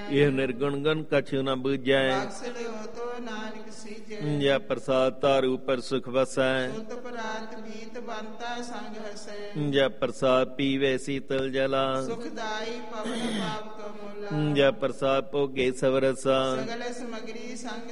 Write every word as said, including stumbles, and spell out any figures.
ਇਹ ਨਿਰਗੁਣ ਗਨ ਕਛੁ ਨ ਬੂਝੈ। ਬਖਸ਼ ਲਿਓ ਤੋ ਨਾਨਕ ਸੀਜੈ। ਜੈ ਪ੍ਰਸਾਦ ਤਾਰੂ ਪਰ ਸੁਖ ਵਸੈ। ਸੁਤ ਪ੍ਰਾਤ ਬੀਤ ਬੰਤਾ ਸੰਗ ਹਸੈ। ਜੈ ਪ੍ਰਸਾਦ ਪੀਵੇ ਸੀਤਲ ਜਲਾ। ਸੁਖਦਾਈ ਪਵਨ ਪਾਪ ਕਮੂਲਾ। ਜੈ ਪ੍ਰਸਾਦ ਭੋਗੇ ਸਵ ਰਸਾ। ਸਗਲ ਸਮਗਰੀ ਸੰਗ